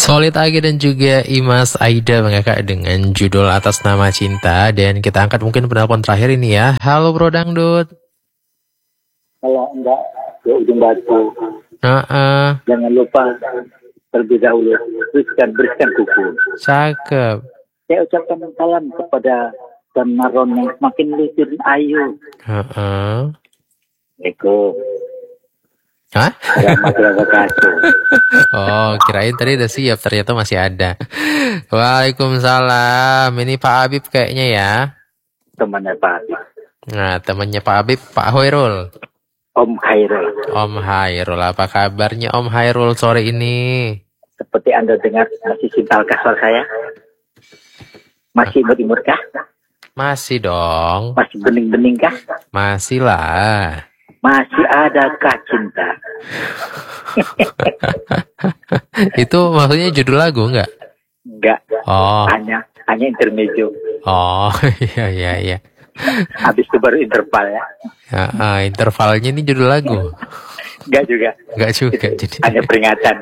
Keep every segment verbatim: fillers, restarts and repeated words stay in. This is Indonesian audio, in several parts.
Solid Agi dan juga Imas Aida mengakak dengan judul Atas Nama Cinta. Dan kita angkat mungkin penelpon terakhir ini ya. Halo Bro Dangdut. Kalau enggak ya ujung batu. Uh-uh. Jangan lupa terlebih dahulu berikan berikan kuku. Cakep. Saya ucapkan salam kepada Tuan Maron yang semakin lucu dan ayu. Uh-uh. Eko. Hah? Selamat kasih. Oh, kirain tadi udah siap, ternyata masih ada. Waalaikumsalam. Ini Pak Habib kayaknya ya. Temannya Pak Habib. Nah, temannya Pak Habib, Pak Hoirul. Om Khairul. Om Hairul, apa kabarnya Om Hairul sore ini? Seperti Anda dengar, masih simpalkah suara saya? Masih imut-imutkah? Masih dong. Masih bening-beningkah? Masih lah. Masih adakah cinta? Itu maksudnya judul lagu enggak? Enggak. Oh. Hanya hanya intermezzo. Oh, iya iya iya. Habis itu baru interval ya. Ya, uh, intervalnya ini judul lagu. Enggak juga. Enggak juga jadi. Hanya peringatan.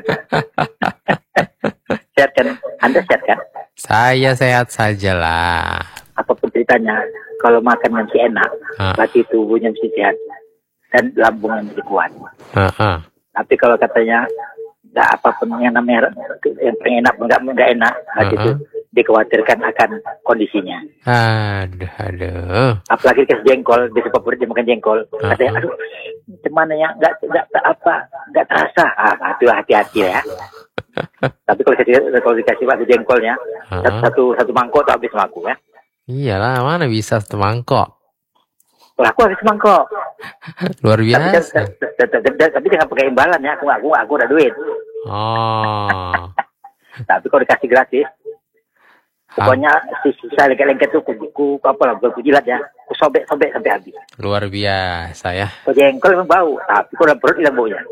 Sehat kan? Anda sehat kan? Saya sehat saja lah. Apapun ceritanya, kalau makan masih enak, uh. berarti tubuhnya mesti sehat dan lambungnya mesti kuat. Uh-uh. Tapi kalau katanya nggak apapun yang namanya yang paling enak nggak nggak enak, berarti uh-uh. itu dikhawatirkan akan kondisinya. Aduh, aduh. Apalagi kasih jengkol, bisa favorit dia makan jengkol. Uh-uh. Katanya, aduh, gimana ya, nggak nggak apa, nggak terasa. Ah, itu hati-hati ya. Tapi kalau dikasih kalau dikasih waktu jengkolnya, uh-huh. satu satu mangkok tuh habis maku ya. Iyalah, mana bisa satu mangkok. Lah, aku habis mangkok. Luar biasa. Tapi jangan pakai imbalan ya, aku aku aku udah duit. Oh. Tapi kalau dikasih gratis, pokoknya sisa lengket-lengket tuh ku apa lah, ku jilat ya, ku sobek-sobek sampai habis. Luar biasa ya. Kalau jengkol memang bau, tapi kalau perut hilang baunya.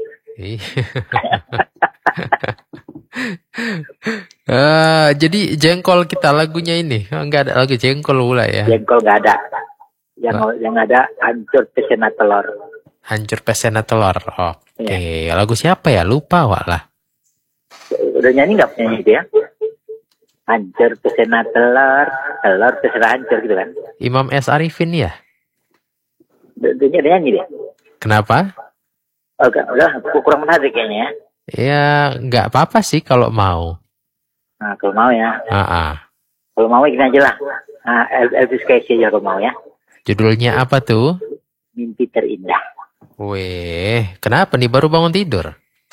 uh, jadi jengkol kita lagunya ini nggak ada lagu jengkol pula ya. Jengkol nggak ada. Yang oh. yang ada hancur pesena telur. Hancur pesena telur. Oke, okay. Ya. Lagu siapa ya? Lupa walah. Udah nyanyi nggak penyanyi itu ya? Hancur pesena telur, telur pesena hancur gitu kan? Imam S. Arifin ya? Dia ada nyanyi dia. Kenapa? Oh, udah kurang menarik kayaknya ya. Ya nggak apa-apa sih kalau mau. Nah kalau mau ya. Uh-uh. Kalau mau gini aja lah. Nah, Elvis Presley aja kalau mau ya. Judulnya apa tuh? Mimpi Terindah. Weh, kenapa nih baru bangun tidur?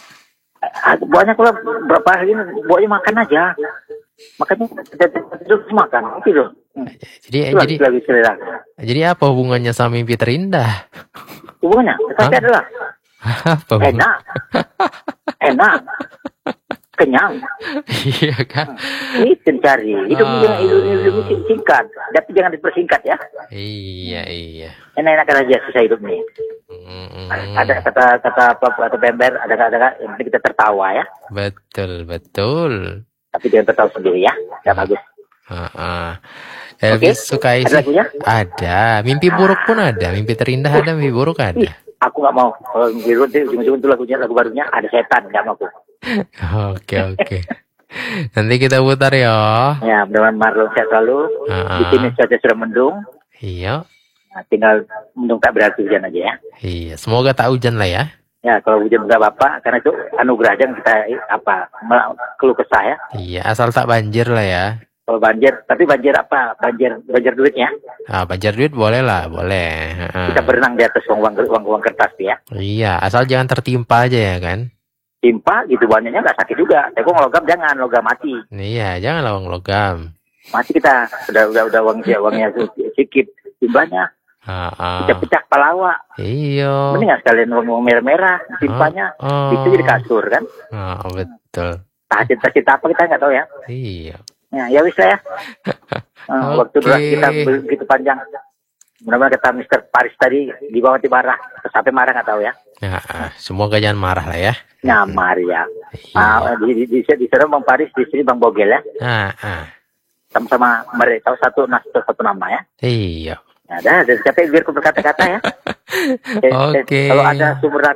Banyak lah berapa hari ini, pokoknya makan aja. Makanya terus makan, tidur. Hmm. Jadi Itulah, jadi lagi jadi apa hubungannya sama Mimpi Terindah? Hubungannya, tetapi adalah apa? Enak, enak, kenyang. Iya kan? Hmm. Itu cari. Hidup oh. hidup, hidup, hidup singkat, tapi jangan dipersingkat ya. Iya iya. Enak-enak aja susah hidup nih. Hmm. Ada kata kata apa kata bember, ada ada yang penting kita tertawa ya. Betul betul. Tapi jangan tertawa sendiri ya, nggak bagus. Uh-uh. Elvis okay. Sukai sih. Ada, ada. Mimpi buruk pun ada. Mimpi terindah ada, mimpi buruk ada. Ih, aku nggak mau. Kalau mimpi buruk itu ujung-ujung itu lagunya lagu barunya ada setan, nggak mau aku. Oke oke. Nanti kita putar ya. Ya, mudah-mudahan Marlon sehat selalu. Uh-uh. Di sini cuaca sudah mendung. Iya. Nah, tinggal mendung tak berarti hujan aja ya. Iya, semoga tak hujan lah ya. Ya, kalau hujan nggak apa-apa, karena itu anugerah aja kita apa keluh kesah ya. Iya, asal tak banjir lah ya. Kalau banjir, tapi banjir apa? Banjir banjir duitnya? Ah, banjir duit boleh lah, boleh. Uh. Kita berenang di atas uang uang uang kertas ya. Iya, asal jangan tertimpa aja ya kan. Timpa gitu banyaknya nggak sakit juga. Tapi kalau logam jangan, logam mati. Iya, jangan uang logam. Mati kita, udah udah udah uangnya uangnya sedikit timbanya. Uh, uh. Pecah-pecah palawa. Iya. Mending nggak sekalian uang merah-merah, timpanya. Uh, uh. Itu jadi kasur kan. Oh, betul. Takut-takut apa kita nggak tahu ya. Iya. Ya, ya wis lah ya. uh, okay. Waktu kita begitu panjang. Mudah-mudahan kata mister Paris tadi di bawah ti marah. Sampai marah nggak tahu ya. Ya, semoga jangan marah lah ya. Nyamar ya. Iya. Uh, di di di, di sana Bang Paris, di sini Bang Bogel ya. Ah, ah. Sama-sama mereka satu nas satu nama ya. Iya. Ya, dah, dari kata biar aku berkata-kata ya. Oke. Okay. Kalau ada sumber radang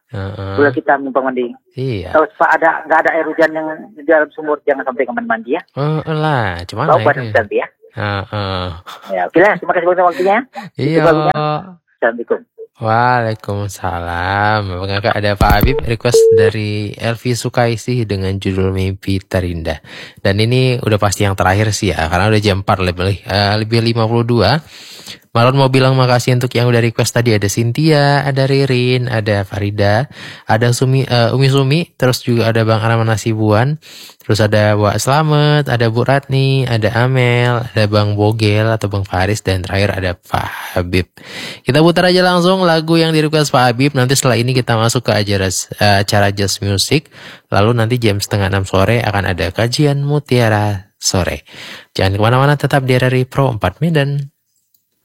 Uh-uh. Boleh kita numpang mandi. Iya. Kalau Pak ada nggak ada air hujan yang di dalam sumur, jangan sampai kamar mandi ya. Oh lah, cuman Kau buat nanti ya. Uh-uh. Ya, oke lah. Terima kasih untuk waktunya. Iya. Assalamualaikum. Waalaikumsalam. Kakak ada Pak Habib request dari Elvi Sukaisi dengan judul Mimpi Terindah. Dan ini udah pasti yang terakhir sih ya, karena udah jam empat lebih uh, lebih lima puluh dua. Marlon mau bilang makasih untuk yang udah request tadi. Ada Cynthia, ada Ririn, ada Farida, ada Sumi, uh, Umi Sumi, terus juga ada Bang Arman Nasibuan, terus ada Wak Slamet, ada Bu Ratni, ada Amel, ada Bang Bogel atau Bang Faris, dan terakhir ada Pak Habib. Kita putar aja langsung lagu yang di request Pak Habib. Nanti setelah ini kita masuk ke acara, uh, acara Just Music. Lalu nanti jam setengah enam sore akan ada kajian Mutiara Sore. Jangan kemana-mana, tetap di R R I Pro empat Medan.